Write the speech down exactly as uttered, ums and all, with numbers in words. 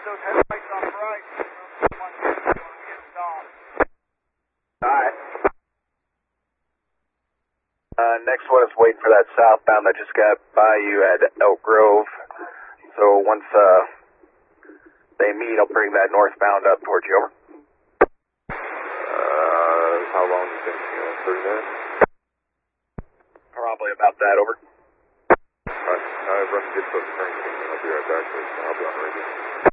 those headlights on bright. Alright. Uh, next one is wait for that southbound that just got by you at Elk Grove. So once uh, they meet, I'll bring that northbound up towards you, over. Uh, how long do you think? Uh, thirty minutes? Probably about that, over. Alright, I've run good foot cranking. I'll be right back. I'll be on the radio.